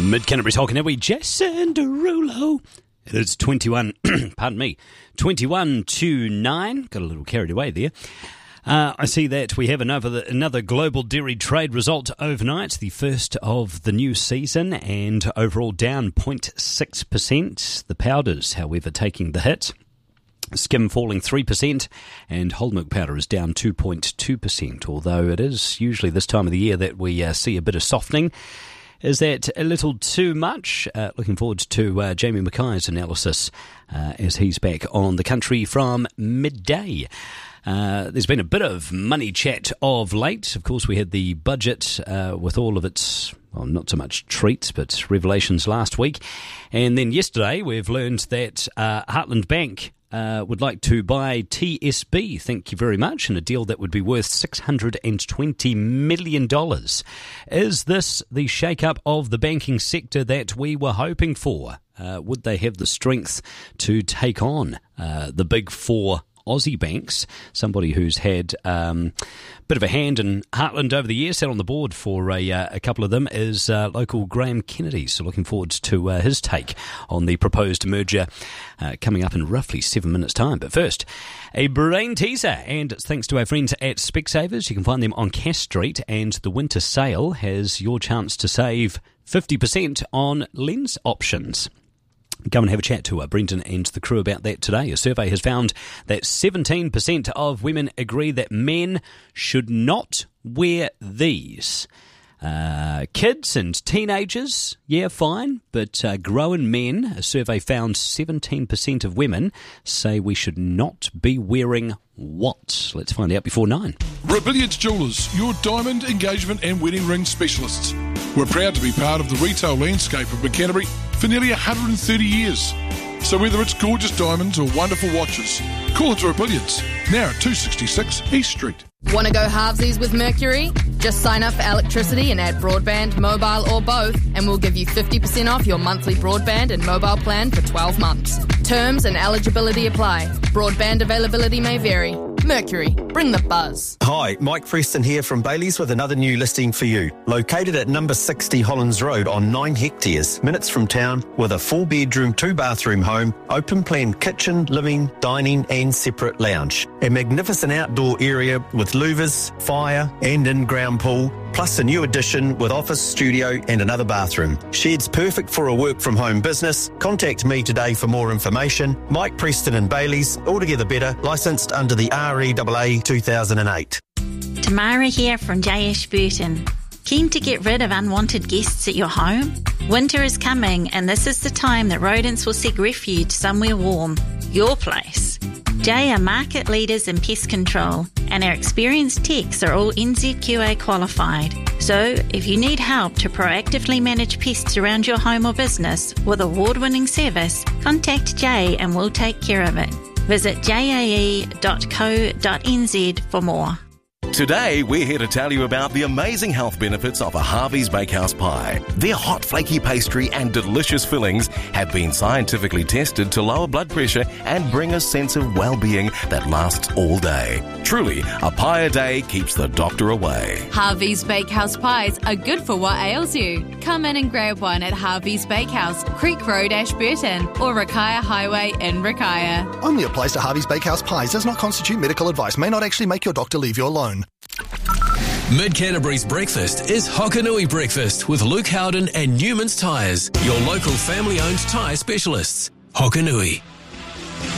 Mid-Canterbury's Hokanui, Jason Derulo. It is 21, pardon me, 21-9. Got a little carried away there. I see that we have another global dairy trade result overnight, the first of the new season, and overall down 0.6%. The powders, however, taking the hit. Skim falling 3%, and whole milk powder is down 2.2%, although it is usually this time of the year that we see a bit of softening. Is that a little too much? Looking forward to Jamie Mackay's analysis as he's back on the country from midday. There's been a bit of money chat of late. Of course, we had the budget with all of its, well, not so much treats, but revelations last week. And then yesterday, we've learned that Heartland Bank would like to buy TSB, thank you very much, in a deal that would be worth $620 million. Is this the shake-up of the banking sector that we were hoping for? Would they have the strength to take on the big four Aussie banks? Somebody who's had a bit of a hand in Heartland over the years, sat on the board for a couple of them, is local Graham Kennedy. So looking forward to his take on the proposed merger coming up in roughly 7 minutes' time. But first, a brain teaser, and it's thanks to our friends at Specsavers. You can find them on Cass Street, and the winter sale has your chance to save 50% on lens options. Go and have a chat to Brendan and the crew about that today. A survey has found that 17% of women agree that men should not wear these. Kids and teenagers, yeah, fine, but grown men, a survey found 17% of women say we should not be wearing what? Let's find out before 9. Rebellions Jewellers, your diamond, engagement and wedding ring specialists. We're proud to be part of the retail landscape of Mid-Canterbury for nearly 130 years. So whether it's gorgeous diamonds or wonderful watches, call into Rebellions, now at 266 East Street. Want to go halvesies with Mercury? Just sign up for electricity and add broadband, mobile or both, and we'll give you 50% off your monthly broadband and mobile plan for 12 months. Terms and eligibility apply. Broadband availability may vary. Mercury, bring the buzz. Hi, Mike Preston here from Bailey's with another new listing for you. Located at number 60 Hollands Road on 9 hectares, minutes from town, with a 4-bedroom, 2-bathroom home, open plan kitchen, living, dining and separate lounge. A magnificent outdoor area with louvers, fire and in-ground pool, plus a new addition with office, studio and another bathroom. Shed's perfect for a work-from-home business. Contact me today for more information. Mike Preston and Bailey's, altogether better, licensed under the REAA 2008. Tamara here from J. Ashburton. Keen to get rid of unwanted guests at your home? Winter is coming and this is the time that rodents will seek refuge somewhere warm. Your place. J are market leaders in pest control and our experienced techs are all NZQA qualified. So if you need help to proactively manage pests around your home or business with award-winning service, contact J and we'll take care of it. Visit jae.co.nz for more. Today, we're here to tell you about the amazing health benefits of a Harvey's Bakehouse pie. Their hot, flaky pastry and delicious fillings have been scientifically tested to lower blood pressure and bring a sense of well-being that lasts all day. Truly, a pie a day keeps the doctor away. Harvey's Bakehouse pies are good for what ails you. Come in and grab one at Harvey's Bakehouse, Creek Road, Ashburton, or Rakaia Highway in Rakaia. Only a place to Harvey's Bakehouse pies does not constitute medical advice, may not actually make your doctor leave you alone. Mid-Canterbury's breakfast is Hokanui Breakfast with Luke Howden and Newman's Tyres, your local family-owned tyre specialists. Hokanui.